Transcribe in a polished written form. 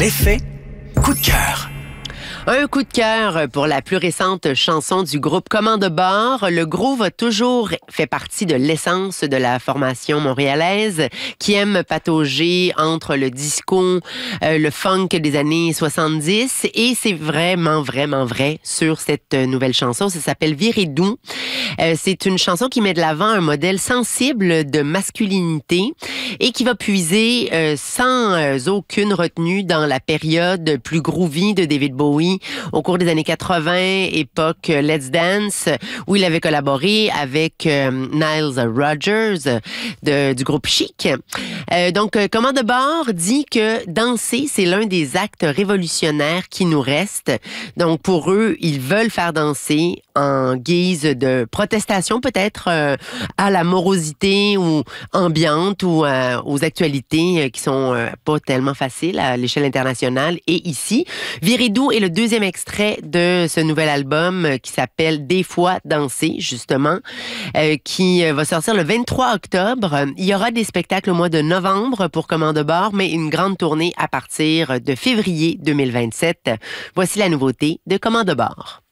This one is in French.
L'effet coup de cœur. Un coup de cœur pour la plus récente chanson du groupe Commande Bord. Le groove a toujours fait partie de l'essence de la formation montréalaise qui aime patauger entre le disco, le funk des années 70 et c'est vraiment vrai sur cette nouvelle chanson. Ça s'appelle Virez doux. C'est une chanson qui met de l'avant un modèle sensible de masculinité et qui va puiser sans aucune retenue dans la période plus groovy de David Bowie au cours des années 80, époque Let's Dance, où il avait collaboré avec Nile Rodgers du groupe Chic. Donc, Commande Bord dit que danser, c'est l'un des actes révolutionnaires qui nous restent. Donc, pour eux, ils veulent faire danser en guise de protestation peut-être à la morosité ou ambiante ou aux actualités qui sont pas tellement faciles à l'échelle internationale. Et ici, Virez doux est le deuxième extrait de ce nouvel album qui s'appelle Des fois danser, justement, qui va sortir le 23 octobre. Il y aura des spectacles au mois de novembre pour Commande Bord, mais une grande tournée à partir de février 2027. Voici la nouveauté de Commande Bord.